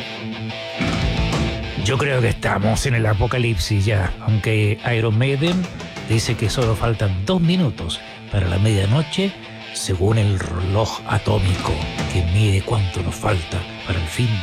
Yo creo que estamos en el apocalipsis ya, aunque Iron Maiden dice que solo faltan 2 minutos para la medianoche, según el reloj atómico que mide cuánto nos falta para el fin